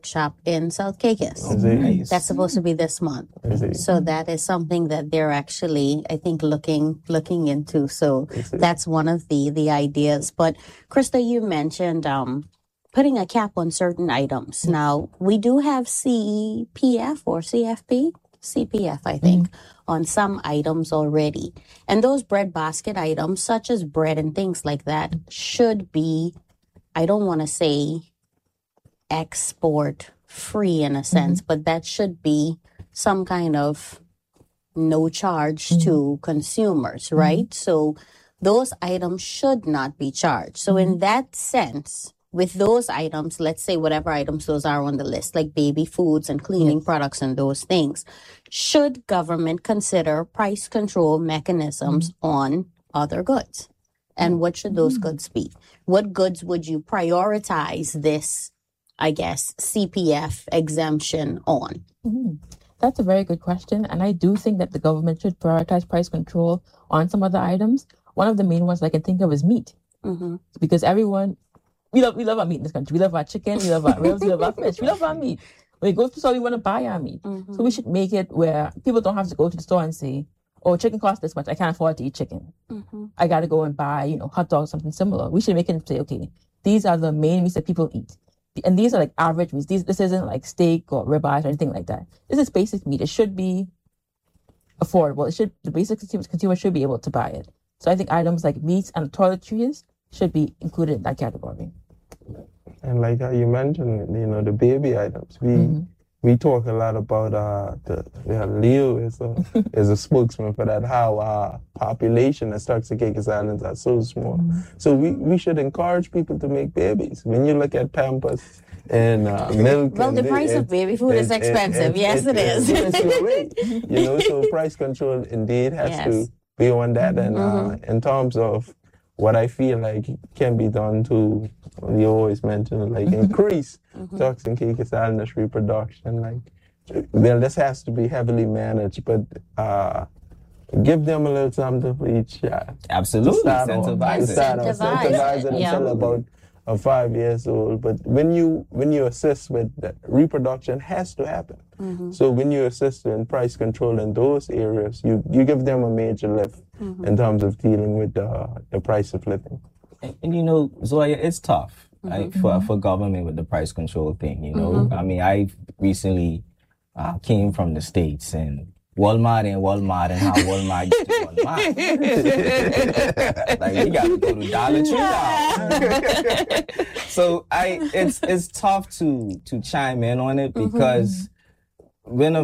workshop in South Caicos. Nice. That's supposed to be this month. So that is something that they're actually, I think, looking into. So that's one of the ideas. But Krista, you mentioned putting a cap on certain items. Now, we do have CPF or CPF, I think, on some items already. And those breadbasket items, such as bread and things like that, should be, I don't want to say export free in a sense, but that should be some kind of no charge to consumers, right? So those items should not be charged. So in that sense, with those items, let's say whatever items those are on the list, like baby foods and cleaning products and those things, should government consider price control mechanisms on other goods? And what should those goods be? What goods would you prioritize this, I guess, CPF exemption on? That's a very good question. And I do think that the government should prioritize price control on some other items. One of the main ones I can think of is meat. Because everyone, we love our meat in this country. We love our chicken, we love our ribs, we love our fish. We love our meat. When we go to the store, we want to buy our meat. So we should make it where people don't have to go to the store and say, oh, chicken costs this much. I can't afford to eat chicken. I got to go and buy, hot dogs, something similar. We should make it say, okay, these are the main meats that people eat. And these are like average meats. This isn't like steak or ribeyes or anything like that. This is basic meat. It should be affordable. The basic consumer should be able to buy it. So I think items like meats and toiletries should be included in that category. And like how you mentioned, the baby items. We talk a lot about Leo is a spokesman for that, how our population at Turks and Caicos Islands are so small. So we should encourage people to make babies. When you look at Pampers and milk. Well, the price of baby food is expensive. Yes, it is. So price control indeed has to be on that. And in terms of what I feel like can be done to, you always mention, like increase Turks and Caicos Islanders reproduction. This has to be heavily managed, but give them a little something for each child. Absolutely, incentivize it until about 5 years old. But when you assist with that, reproduction has to happen. So when you assist in price control in those areas, you give them a major lift in terms of dealing with the price of living. And Zoya, it's tough for government with the price control thing. I mean, I recently came from the States, and Walmart and how Walmart used to Walmart. Like, you got to go to Dollar Tree now. So it's tough to chime in on it, because when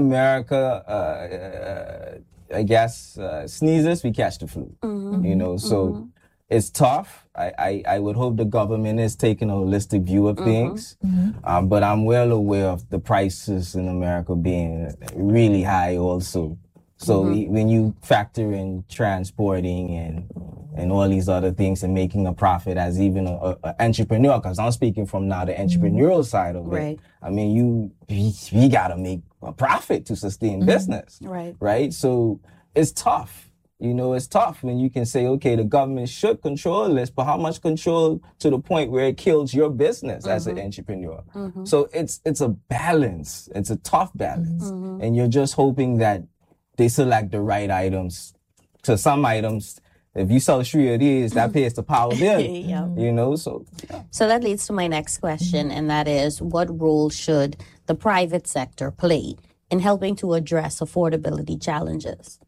America, I guess, sneezes, we catch the flu. So it's tough. I would hope the government is taking a holistic view of things. But I'm well aware of the prices in America being really high also. So when you factor in transporting and all these other things and making a profit as even an entrepreneur, because I'm speaking from now the entrepreneurial side of it. I mean, we got to make a profit to sustain business. Right? So it's tough. It's tough when you can say, okay, the government should control this, but how much control to the point where it kills your business as an entrepreneur? So it's a balance. It's a tough balance. And you're just hoping that they select the right items. To some items, if you sell 3 of these, that pays the power bill. So that leads to my next question, and that is, what role should the private sector play in helping to address affordability challenges?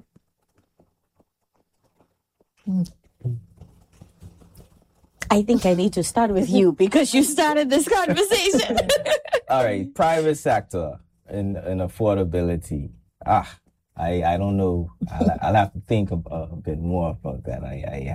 I think I need to start with you because you started this conversation. All right, private sector and affordability. I don't know. I'll have to think a bit more about that. I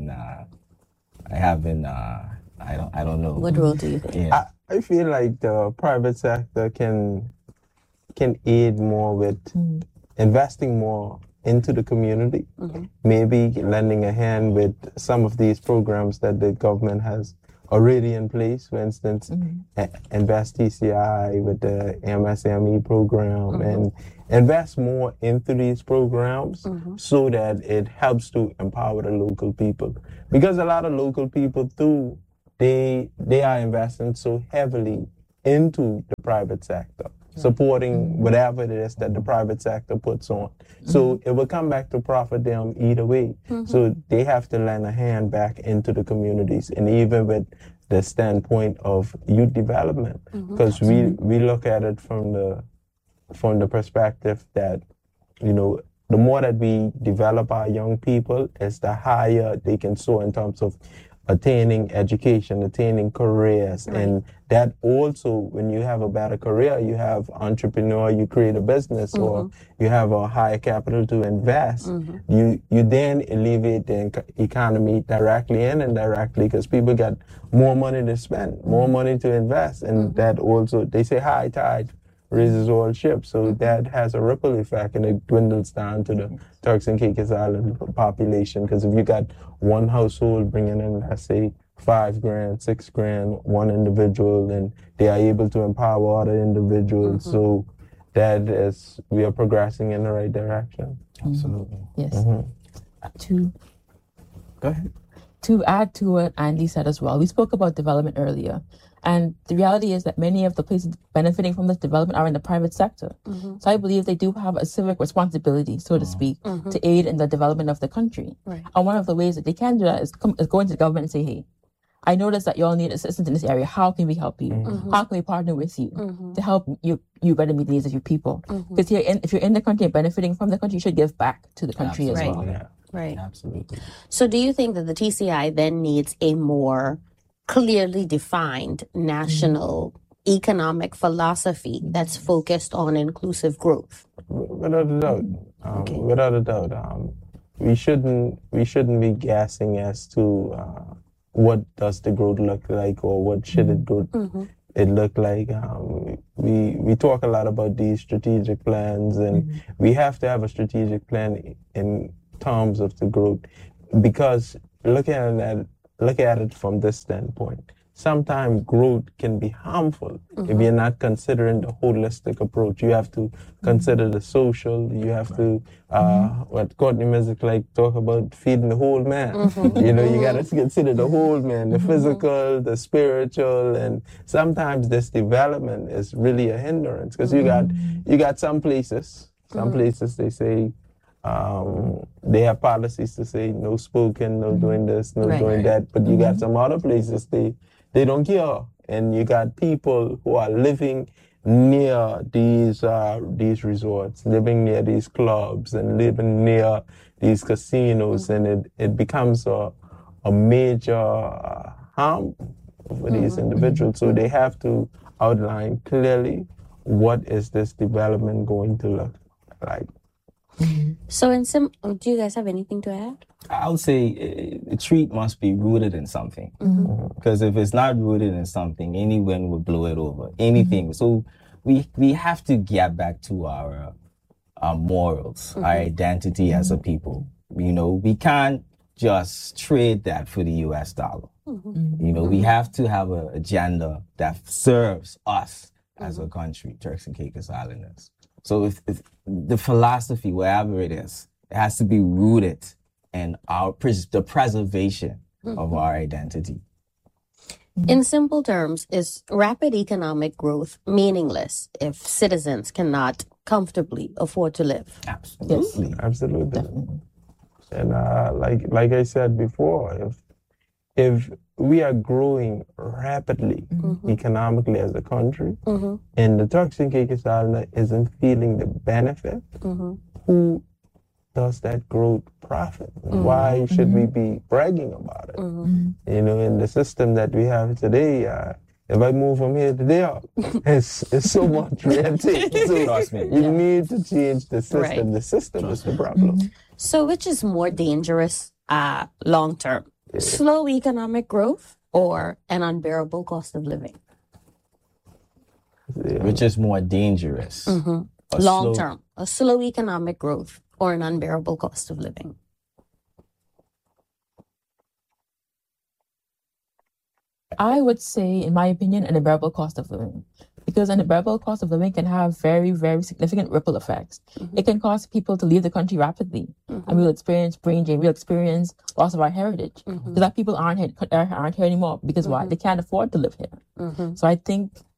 don't know. What role do you think? Yeah. I feel like the private sector can aid more with investing more into the community, maybe lending a hand with some of these programs that the government has already in place. For instance, Invest TCI with the MSME program, and invest more into these programs so that it helps to empower the local people. Because a lot of local people too, they are investing so heavily into the private sector, supporting whatever it is that the private sector puts on. So it will come back to profit them either way. So they have to lend a hand back into the communities, and even with the standpoint of youth development, because we look at it from the perspective that, you know, the more that we develop our young people, is the higher they can soar in terms of attaining education, attaining careers. And that also, when you have a better career, you have entrepreneur, you create a business, or you have a higher capital to invest, you then alleviate the economy directly and indirectly, because people got more money to spend, more money to invest. And that also, they say high tide raises all ships, so that has a ripple effect, and it dwindles down to the Turks and Caicos Island population. Because if you got one household bringing in, let's say, $5,000, $6,000, one individual, and they are able to empower other individuals, so that is, we are progressing in the right direction. Absolutely. Yes. Go ahead. To add to what Andy said as well, we spoke about development earlier. And the reality is that many of the places benefiting from this development are in the private sector. So I believe they do have a civic responsibility, so to speak, to aid in the development of the country. And one of the ways that they can do that is go into the government and say, hey, I noticed that you all need assistance in this area. How can we help you? How can we partner with you to help you better meet the needs of your people? Because if you're in the country and benefiting from the country, you should give back to the country as well. Yeah. Right. Absolutely. So do you think that the TCI then needs a more clearly defined national economic philosophy that's focused on inclusive growth? Without a doubt. Without a doubt. We shouldn't be guessing as to what does the growth look like, or what should it look like. We talk a lot about these strategic plans, and we have to have a strategic plan in terms of the growth, because look at it from this standpoint. Sometimes growth can be harmful if you're not considering the holistic approach. You have to consider the social. You have to, what Courtney Music like talk about, feeding the whole man. You know, you got to consider the whole man, the physical, the spiritual, and sometimes this development is really a hindrance, because you got some places they say, they have policies to say no smoking, no doing this, no doing that. But you got some other places they don't care, and you got people who are living near these resorts, living near these clubs, and living near these casinos, and it becomes a major harm for these individuals. So they have to outline clearly what is this development going to look like. So do you guys have anything to add? I would say the treat must be rooted in something. Because if it's not rooted in something, any wind will blow it over. Anything. So we have to get back to our morals, our identity as a people. You know, we can't just trade that for the US dollar. You know, we have to have an agenda that serves us as a country, Turks and Caicos Islanders. So if the philosophy, wherever it is, it has to be rooted in the preservation of our identity. In simple terms, is rapid economic growth meaningless if citizens cannot comfortably afford to live? Absolutely. Yes. Absolutely. Definitely. And like I said before, if we are growing rapidly economically as a country, and the Turks and Caicos Island isn't feeling the benefit, who does that growth profit? Why should we be bragging about it? You know, in the system that we have today, if I move from here to there, it's so much red tape. So Trust me. you need to change the system. Right. The system is the problem. So which is more dangerous long term? Slow economic growth or an unbearable cost of living? Which is more dangerous? Long term, a slow economic growth or an unbearable cost of living? I would say, in my opinion, an unbearable cost of living. Because an unbearable cost of living can have very, very significant ripple effects. It can cause people to leave the country rapidly. And we'll experience brain drain, we'll experience loss of our heritage. Because our people aren't here anymore. Because why? They can't afford to live here. So I think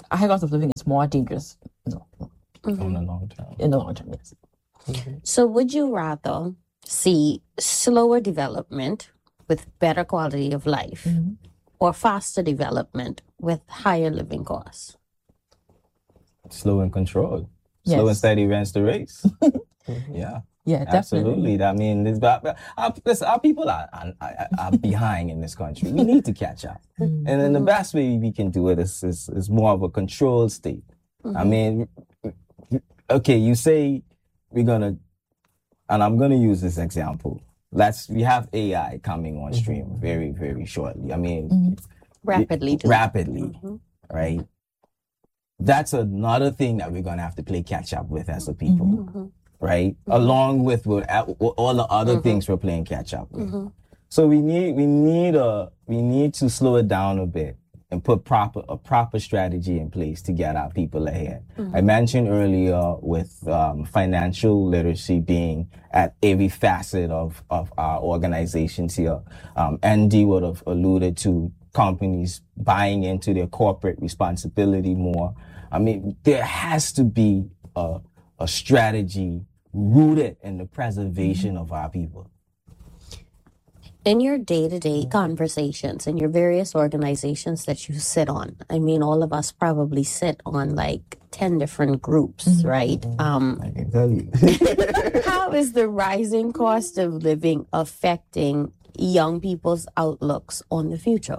a high cost of living is more dangerous. No, On the long term. in the long term, yes. So would you rather see slower development with better quality of life or faster development with higher living costs? Slow and controlled. Yes. Slow and steady runs the race. Yeah. Yeah, Absolutely. definitely. I mean, our people are behind in this country. We need to catch up. And then the best way we can do it is more of a controlled state. I mean, okay, you say we're going to, and I'm going to use this example. We have AI coming on stream very, very shortly. I mean, Rapidly. right? That's another thing that we're going to have to play catch up with as a people. Right, along with all the other things we're playing catch up with. So we need to slow it down a bit and put a proper strategy in place to get our people ahead. I mentioned earlier with financial literacy being at every facet of our organizations here. ND would have alluded to companies buying into their corporate responsibility more. I mean, there has to be a strategy rooted in the preservation of our people. In your day-to-day conversations in your various organizations that you sit on, I mean, all of us probably sit on like 10 different groups, right? I can tell you. How is the rising cost of living affecting young people's outlooks on the future?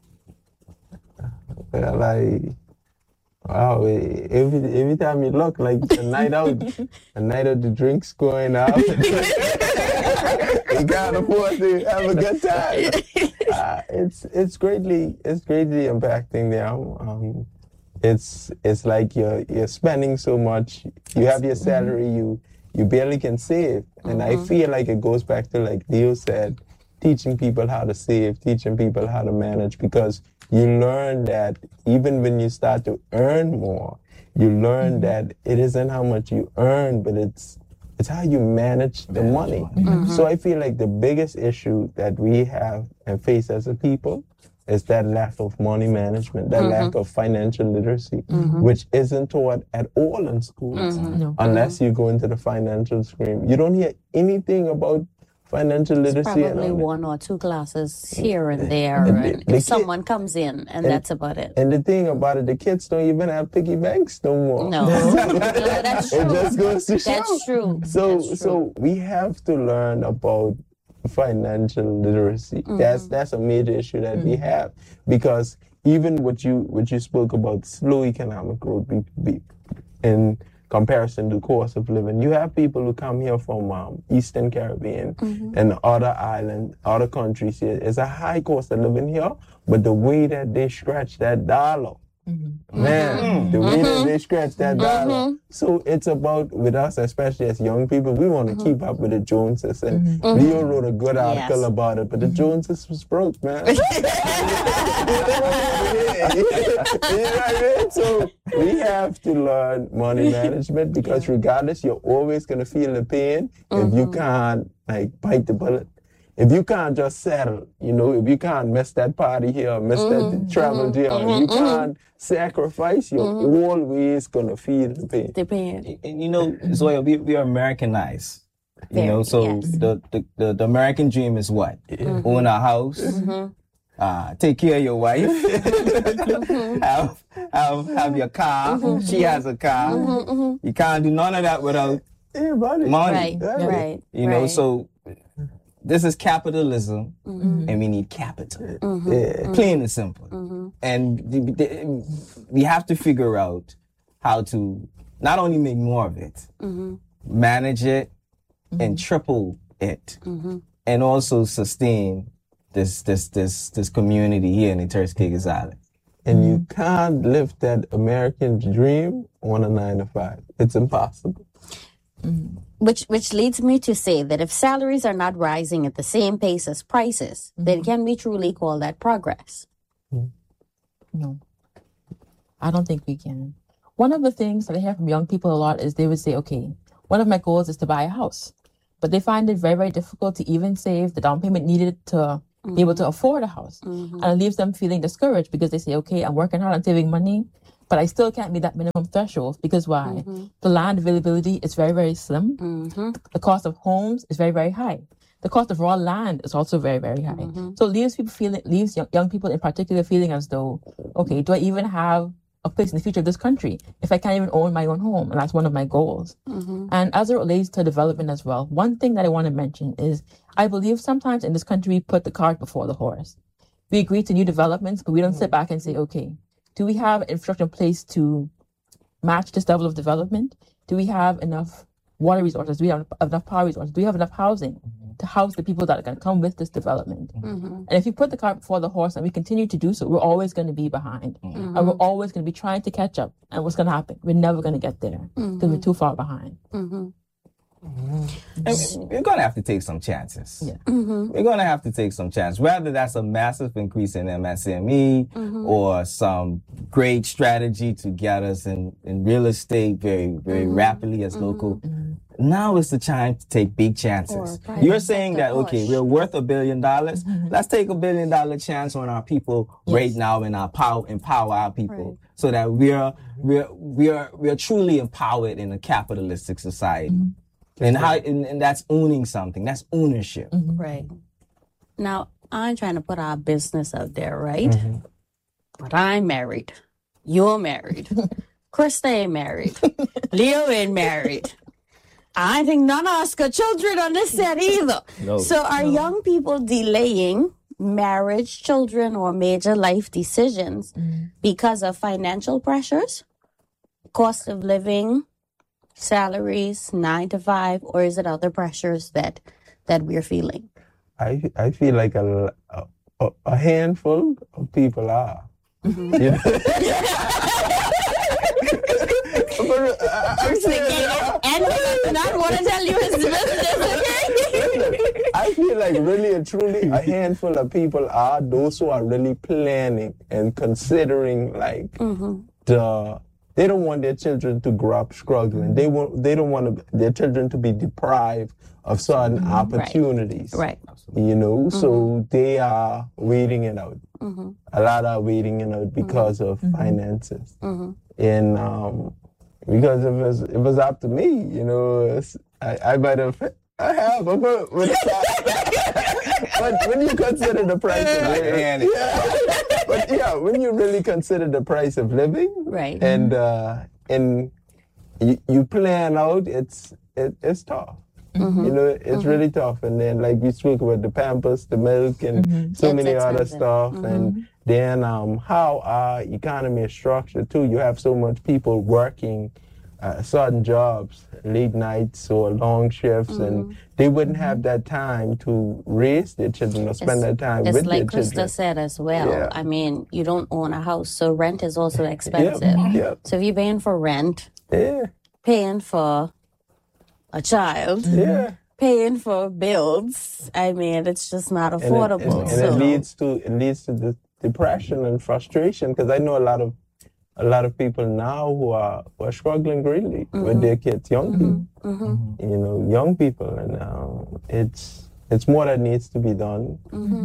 Well, wow, every time you look, like a night out, the drinks going out. You can't afford to have a good time. It's greatly impacting them. It's like you're spending so much. You have your salary, you barely can save, and I feel like it goes back to, like Dio said, teaching people how to save, teaching people how to manage, because you learn that even when you start to earn more, you learn that it isn't how much you earn, but it's how you manage the money. So I feel like the biggest issue that we have and face as a people is that lack of money management, that lack of financial literacy, which isn't taught at all in schools. Unless you go into the financial stream. You don't hear anything about financial literacy. Probably one or two classes here and there, and if someone comes in, and that's about it. And the thing about it, the kids don't even have piggy banks no more. No, that's true. It just goes to show. That's true. So we have to learn about financial literacy. That's a major issue that we have, because even what you spoke about, slow economic growth in comparison to cost of living. You have people who come here from Eastern Caribbean and other islands, other countries here. It's a high cost of living here, but the way that they stretch that dollar, man, the way that they scratch that dollar. So it's about, with us, especially as young people, we want to keep up with the Joneses. And Leo wrote a good article about it, but the Joneses was broke, man. You know what I mean? So we have to learn money management, because regardless, you're always going to feel the pain if you can't, like, bite the bullet. If you can't just settle, if you can't miss that party here, miss that travel here, if you can't sacrifice, you're always going to feel the pain. And Zoya, we are Americanized. The American dream is what? Own a house, take care of your wife, have your car, she has a car. You can't do none of that without money. Right. So this is capitalism, and we need capital. Plain and simple. And we have to figure out how to not only make more of it, manage it, and triple it, and also sustain this community here in the Turks Caicos Island. And you can't live that American dream on a 9-to-5. It's impossible. Which leads me to say that if salaries are not rising at the same pace as prices, then can we truly call that progress? No, I don't think we can. One of the things that I hear from young people a lot is they would say, okay, one of my goals is to buy a house. But they find it very, very difficult to even save the down payment needed to be able to afford a house. And it leaves them feeling discouraged, because they say, okay, I'm working hard on saving money, but I still can't meet that minimum threshold because why? The land availability is very, very slim. The cost of homes is very, very high. The cost of raw land is also very, very high. So leaves young people in particular feeling as though, okay, do I even have a place in the future of this country if I can't even own my own home? And that's one of my goals. And as it relates to development as well, one thing that I want to mention is I believe sometimes in this country we put the cart before the horse. We agree to new developments, but we don't sit back and say, okay, do we have infrastructure in place to match this level of development? Do we have enough water resources? Do we have enough power resources? Do we have enough housing to house the people that are going to come with this development? And if you put the cart before the horse and we continue to do so, we're always going to be behind. And we're always going to be trying to catch up. And what's going to happen? We're never going to get there because we're too far behind. And we're going to have to take some chances. Yeah. We're going to have to take some chances, whether that's a massive increase in MSME or some great strategy to get us in real estate very, very rapidly as local. Now is the time to take big chances. You're saying that, okay, we're worth $1 billion. Let's take $1 billion chance on our people right now and empower our people so that we're truly empowered in a capitalistic society. And that's owning something. That's ownership. Right. Now, I'm trying to put our business out there, right? But I'm married. You're married. Krista ain't married. Leo ain't married. I think none of us got children on this set either. So are young people delaying marriage, children, or major life decisions because of financial pressures, cost of living, salaries, 9 to 5, or is it other pressures that we're feeling? I feel like a handful of people are. You know? I'm saying, and he does not want to tell you his business, okay? I feel like really and truly a handful of people are those who are really planning and considering like they don't want their children to grow up struggling. They don't want their children to be deprived of certain opportunities. Right. You know, so they are waiting it out. A lot are waiting it out because of finances. And because if it was up to me, you know, I might have. But when you consider the price of living, when you really consider the price of living, right, and you plan out, it's tough. You know, it's really tough. And then, like we spoke about the Pampers, the milk, and so many other stuff, and then how our economy is structured too. You have so much people working certain jobs, late nights or long shifts, and they wouldn't have that time to raise their children or spend that time with their children. It's like Krista said as well. Yeah. I mean, you don't own a house, so rent is also expensive. So if you're paying for rent, paying for a child, paying for bills, I mean, it's just not affordable. And it leads to the depression and frustration, because I know a lot of people now who are struggling greatly with their kids, young people, you know, young people, and it's more that needs to be done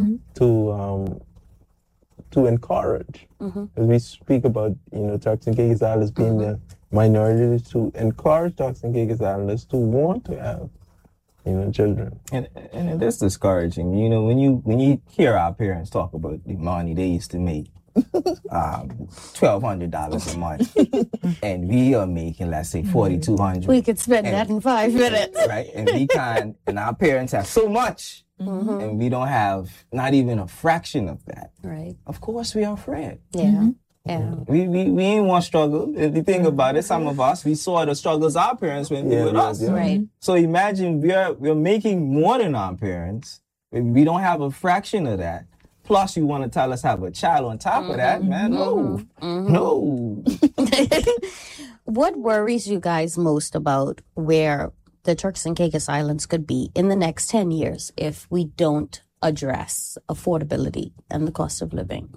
to encourage. As we speak about, you know, Turks and Caicos Islands being the minority, to encourage Turks and Caicos Islanders to want to have, you know, children. And it is discouraging, you know, when you hear our parents talk about the money they used to make. $1,200 a month, and we are making, let's say, $4,200. We could spend that in 5 minutes, right? And and our parents have so much, and we don't have not even a fraction of that. Right. Of course, we are afraid. Yeah. We ain't want to struggle. If you think about it, some of us, we saw the struggles our parents went through with us. Right. So imagine we're making more than our parents. We don't have a fraction of that. Plus, you want to tell us have a child on top of that, man? No. What worries you guys most about where the Turks and Caicos Islands could be in the next 10 years if we don't address affordability and the cost of living?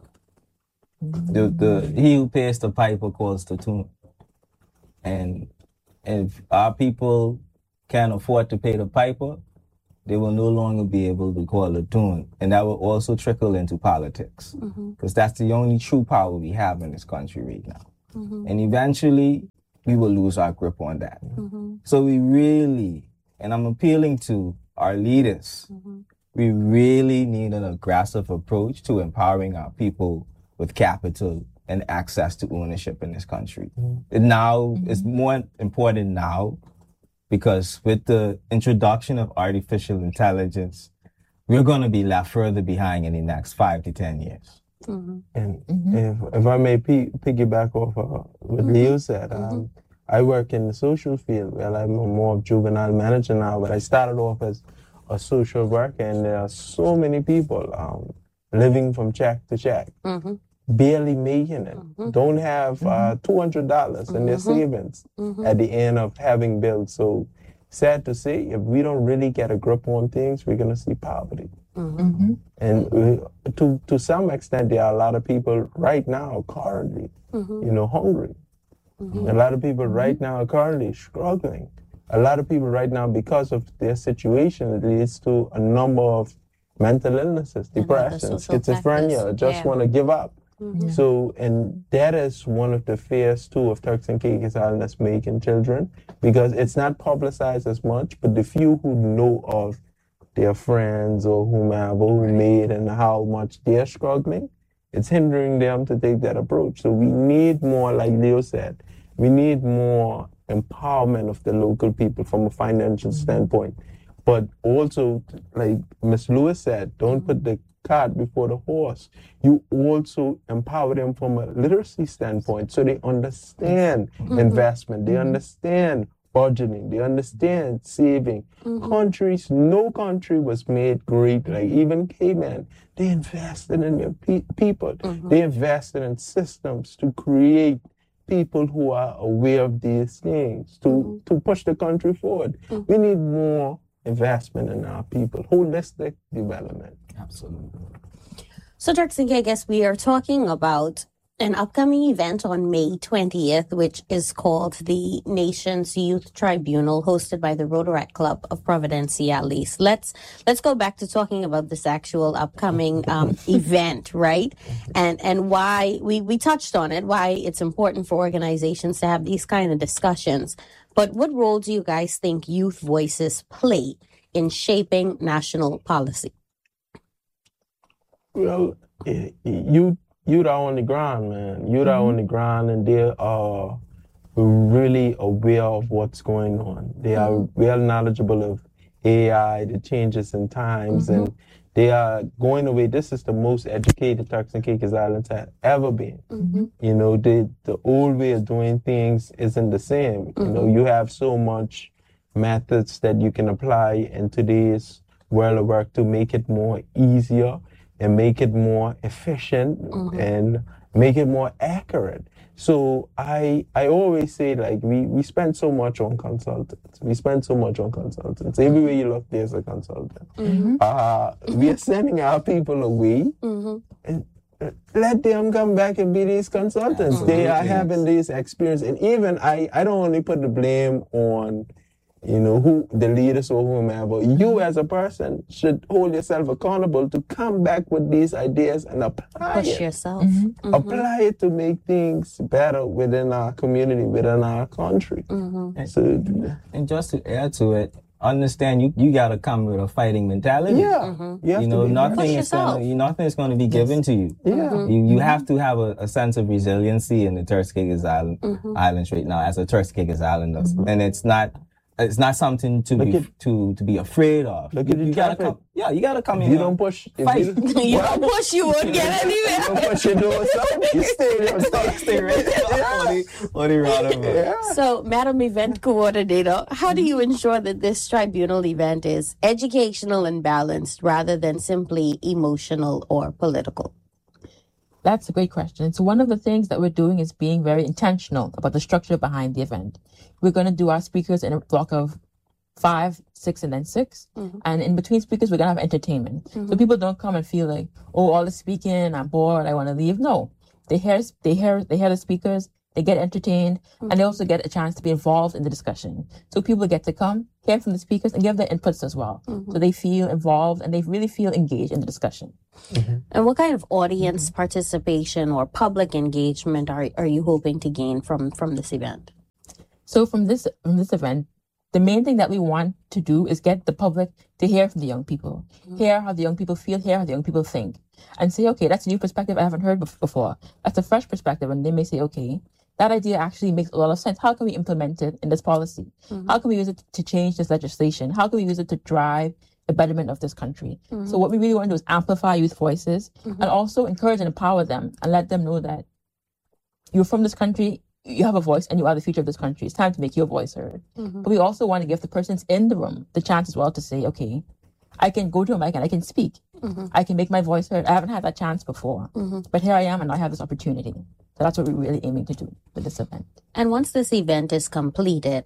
He who pays the piper calls the tune. And if our people can't afford to pay the piper, they will no longer be able to call a tune. And that will also trickle into politics. Because that's the only true power we have in this country right now. And eventually, we will lose our grip on that. So we really, and I'm appealing to our leaders, we really need an aggressive approach to empowering our people with capital and access to ownership in this country. Now, it's more important now because with the introduction of artificial intelligence, we're going to be left further behind in the next 5 to 10 years. And if I may piggyback off what Leo said, I work in the social field. Well, I'm more of juvenile manager now, but I started off as a social worker, and there are so many people living from check to check, barely making it, don't have $200 in their savings at the end of having bills. So sad to say, if we don't really get a grip on things, we're going to see poverty. And to some extent, there are a lot of people right now currently, hungry. A lot of people right now are currently struggling. A lot of people right now, because of their situation, it leads to a number of mental illnesses, depression, schizophrenia, just want to give up. So, and that is one of the fears too of Turks and Caicos Islands making children, because it's not publicized as much, but the few who know of their friends or whomever who made and how much they're struggling, it's hindering them to take that approach. So we need more, like Leo said, we need more empowerment of the local people from a financial standpoint. But also, like Ms. Lewis said, don't put the cart before the horse. You also empower them from a literacy standpoint so they understand investment, they understand budgeting, they understand saving. No country was made great, like even Cayman. They invested in their people. They invested in systems to create people who are aware of these things, to push the country forward. We need more investment in our people, holistic development. Absolutely. So, Turks and Caicos, we are talking about an upcoming event on May 20th, which is called the Nations Youth Tribunal, hosted by the Rotaract Club of Providenciales. Let's go back to talking about this actual upcoming event, right? And why we touched on it, why it's important for organizations to have these kind of discussions. But what role do you guys think youth voices play in shaping national policy? Well, youth are on the ground, man. Youth are on the ground, and they are really aware of what's going on. They are well knowledgeable of AI, the changes in times, and they are going away. This is the most educated Turks and Caicos Islands have ever been. You know, the old way of doing things isn't the same. You know, you have so much methods that you can apply in today's world of work to make it more easier and make it more efficient and make it more accurate. So I always say, like, we spend so much on consultants. Everywhere you look, there's a consultant. We are sending our people away and let them come back and be these consultants. They are having this experience. And even I don't only put the blame on, you know, who the leaders or whomever. You as a person should hold yourself accountable to come back with these ideas and apply Push it. yourself. Apply it to make things better within our community, within our country. So, And just to add to it, understand you gotta come with a fighting mentality. You know, nothing is gonna be given to you. You have to have a sense of resiliency in the Turks and Caicos Islands right now as a Turks and Caicos Islander, and it's not something to be afraid of. You gotta come. Yeah, you gotta come in. You don't push. Fight. You don't push, you won't get anywhere. You don't push your door, you stay right. So, Madam Event Coordinator, how do you ensure that this tribunal event is educational and balanced rather than simply emotional or political? That's a great question. So one of the things that we're doing is being very intentional about the structure behind the event. We're going to do our speakers in a block of 5, 6, and then 6. And in between speakers, we're going to have entertainment. So people don't come and feel like, oh, all the speaking, I'm bored, I want to leave. No, they hear the speakers, they get entertained, and they also get a chance to be involved in the discussion. So people get to come, hear from the speakers, and give their inputs as well. So they feel involved and they really feel engaged in the discussion. And what kind of audience participation or public engagement are you hoping to gain from this event? So from this event, the main thing that we want to do is get the public to hear from the young people, hear how the young people feel, hear how the young people think, and say, okay, that's a new perspective I haven't heard before. That's a fresh perspective. And they may say, okay, that idea actually makes a lot of sense. How can we implement it in this policy? How can we use it to change this legislation? How can we use it to drive the betterment of this country? So what we really want to do is amplify youth voices and also encourage and empower them and let them know that you're from this country, you have a voice, and you are the future of this country. It's time to make your voice heard. But we also want to give the persons in the room the chance as well to say, okay, I can go to a mic and I can speak. I can make my voice heard. I haven't had that chance before. But here I am and I have this opportunity. So that's what we're really aiming to do with this event. And once this event is completed,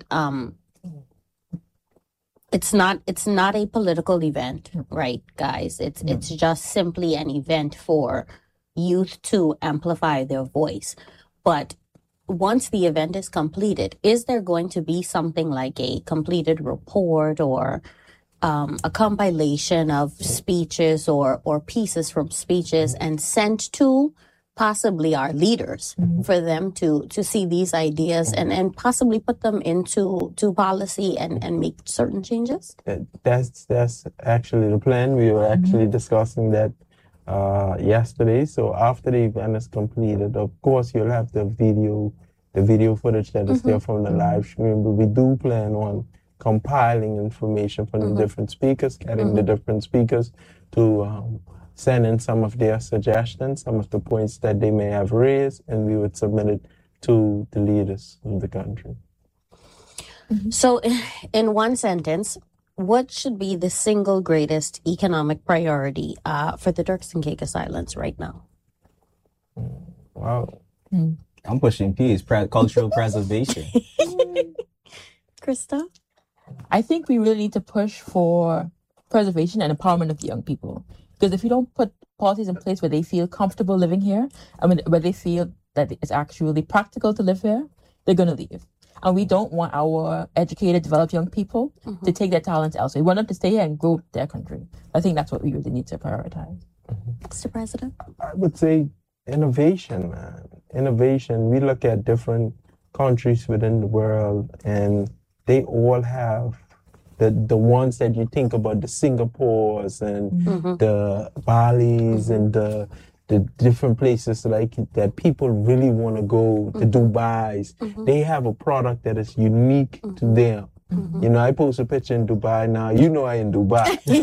it's not a political event, right, guys? It's just simply an event for youth to amplify their voice. But once the event is completed, is there going to be something like a completed report or a compilation of speeches or pieces from speeches and sent to possibly our leaders for them to see these ideas and possibly put them into policy and make certain changes? That's actually the plan. We were actually discussing that yesterday. So after the event is completed, of course, you'll have the video footage that is there from the live stream. But we do plan on compiling information from the different speakers, getting the different speakers to send in some of their suggestions, some of the points that they may have raised, and we would submit it to the leaders of the country. So, in one sentence, what should be the single greatest economic priority for the Turks and Caicos Islands right now? Wow. I'm pushing P is cultural preservation. Krista? I think we really need to push for preservation and empowerment of the young people. Because if you don't put policies in place where they feel comfortable living here, where they feel that it's actually practical to live here, they're going to leave. And we don't want our educated, developed young people to take their talents elsewhere. We want them to stay here and grow their country. I think that's what we really need to prioritize. Mr. President? I would say innovation, man. Innovation. We look at different countries within the world, and they all have the ones that you think about, the Singapores and the Balis and the different places like that people really want to go, the Dubais. They have a product that is unique to them. You know, I post a picture in Dubai now. You know I in Dubai. You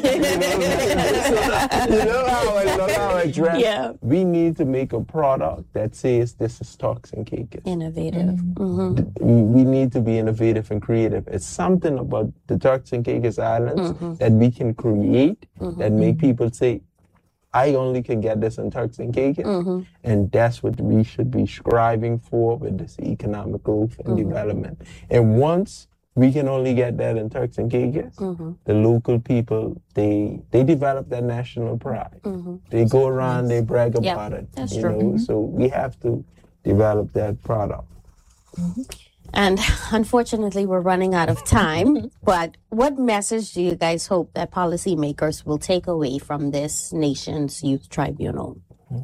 know how I dress? Yeah. We need to make a product that says this is Turks and Caicos. Innovative. We need to be innovative and creative. It's something about the Turks and Caicos Islands that we can create that make people say, I only can get this in Turks and Caicos. And that's what we should be striving for with this economic growth and development. And once we can only get that in Turks and Caicos, the local people, they develop that national pride. They go around, they brag about it. That's you true. know? So we have to develop that product. And unfortunately, we're running out of time. But what message do you guys hope that policymakers will take away from this nation's youth tribunal?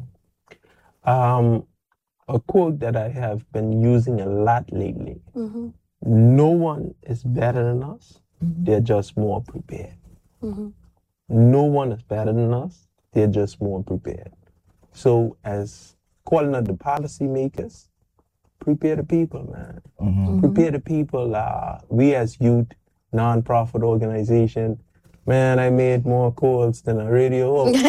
A quote that I have been using a lot lately. No one is better than us. They're just more prepared. No one is better than us. They're just more prepared. So as calling out the policymakers, prepare the people, man. Prepare the people. We as youth, non-profit organization, man, I made more calls than a radio host.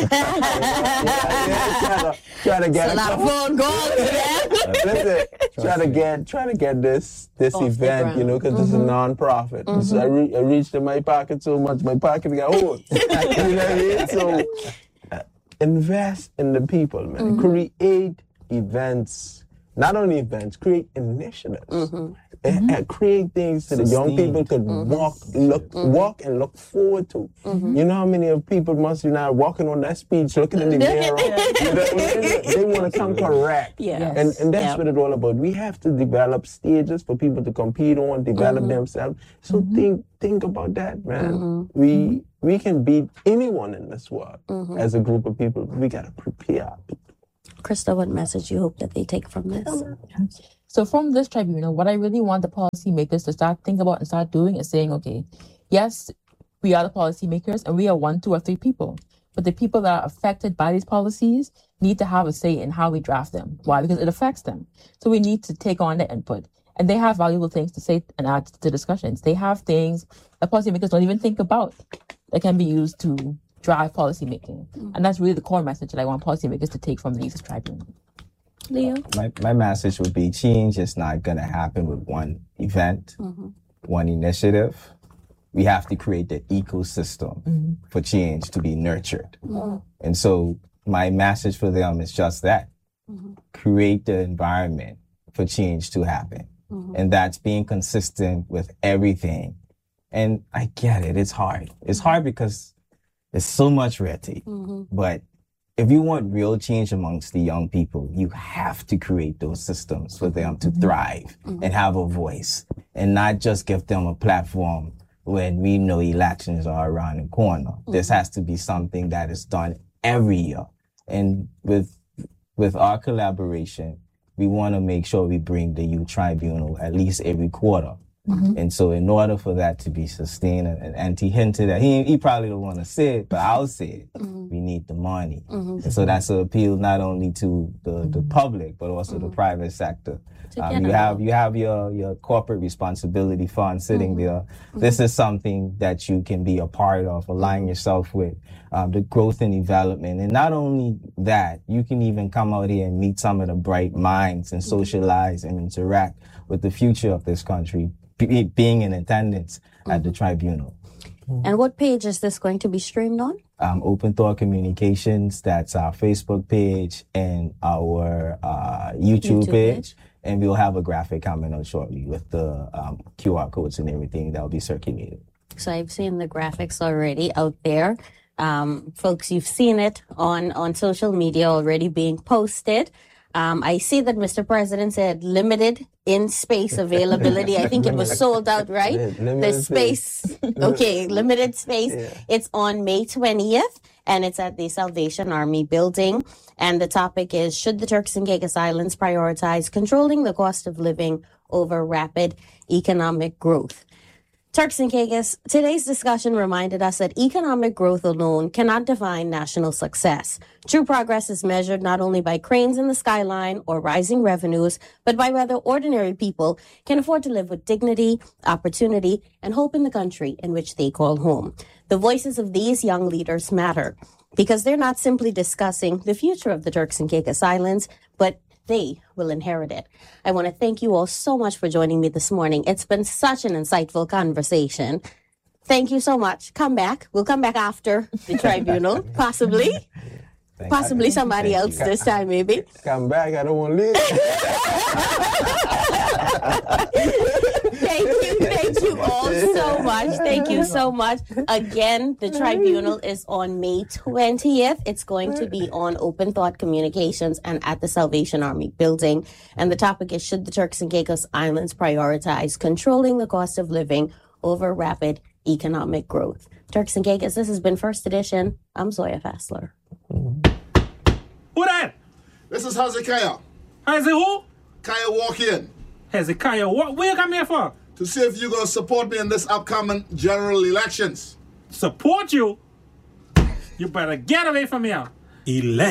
Try to get a lot of phone calls. Listen, try to get this Off event, you know, because this is a non-profit. So I reached in my pocket so much, my pocket got old. You know what I mean? So invest in the people, man. Create events. Not only events, create initiatives. create things so the young people could walk and look forward to. You know how many of people must be now walking on that speech, looking in the mirror. They want to come correct. Yes. And that's what it's all about. We have to develop stages for people to compete on, develop themselves. So think about that, man. We can beat anyone in this world as a group of people. We got to prepare. Krista, what message you hope that they take from this? So from this tribunal, what I really want the policymakers to start think about and start doing is saying, okay, yes, we are the policymakers and we are 1, 2, or 3 people. But the people that are affected by these policies need to have a say in how we draft them. Why? Because it affects them. So we need to take on the input. And they have valuable things to say and add to discussions. They have things that policymakers don't even think about that can be used to drive policymaking. And that's really the core message that I want policymakers to take from these tribunals. Leo? My message would be change is not going to happen with one event, one initiative. We have to create the ecosystem for change to be nurtured. And so my message for them is just that. Create the environment for change to happen. And that's being consistent with everything. And I get it. It's hard. It's hard because there's so much red tape. But if you want real change amongst the young people, you have to create those systems for them to thrive and have a voice and not just give them a platform when we know elections are around the corner. This has to be something that is done every year. And with our collaboration, we want to make sure we bring the youth tribunal at least every quarter. And so in order for that to be sustained, and he hinted that he probably don't want to say it, but I'll say it, we need the money. And so that's an appeal not only to the public, but also the private sector. You have your corporate responsibility fund sitting there. This is something that you can be a part of, align yourself with, the growth and development. And not only that, you can even come out here and meet some of the bright minds and socialize and interact with the future of this country, being in attendance at the tribunal. And what page is this going to be streamed on? Open Thought Communications, that's our Facebook page and our YouTube page. And we'll have a graphic coming out shortly with the QR codes and everything that will be circulated. So I've seen the graphics already out there. Folks, you've seen it on social media already being posted. I see that Mr. President said limited in-space availability. I think it was sold out, right? The space. Okay, limited space. Yeah. It's on May 20th, and it's at the Salvation Army building. And the topic is, should the Turks and Caicos Islands prioritize controlling the cost of living over rapid economic growth? Turks and Caicos, today's discussion reminded us that economic growth alone cannot define national success. True progress is measured not only by cranes in the skyline or rising revenues, but by whether ordinary people can afford to live with dignity, opportunity, and hope in the country in which they call home. The voices of these young leaders matter because they're not simply discussing the future of the Turks and Caicos Islands, but they will inherit it. I want to thank you all so much for joining me this morning. It's been such an insightful conversation. Thank you so much. Come back. We'll come back after the tribunal, possibly. Possibly somebody else this time, maybe. Come back. I don't want to leave. Thank you all so much. Thank you so much. Again, the tribunal is on May 20th. It's going to be on Open Thought Communications and at the Salvation Army building. And the topic is, should the Turks and Caicos Islands prioritize controlling the cost of living over rapid economic growth? Turks and Caicos, this has been First Edition. I'm Zoya Fassler. Who that? This is Hezekiah. Who? Kaya walk in. Hezekiah, what? Where you come here for? To see if you're going to support me in this upcoming general elections. Support you? You better get away from here.